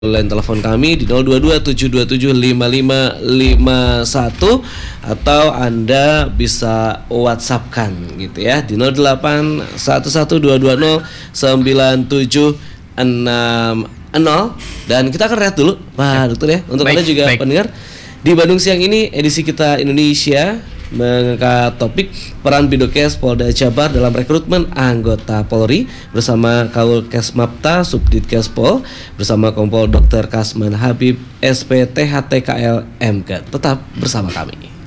line telepon kami di 0227275551 atau Anda bisa WhatsApp-kan gitu ya di 081122097660 dan kita akan rehat dulu Pak Dokter ya untuk Anda juga pendengar di Bandung Siang ini edisi kita Indonesia mengangkat topik peran Bidokes Polda Jabar dalam rekrutmen anggota Polri bersama Kaul Kesmapta Subditkes Pol bersama Kompol Dr. Kasman Habib SPTHTKL MK. Tetap bersama kami.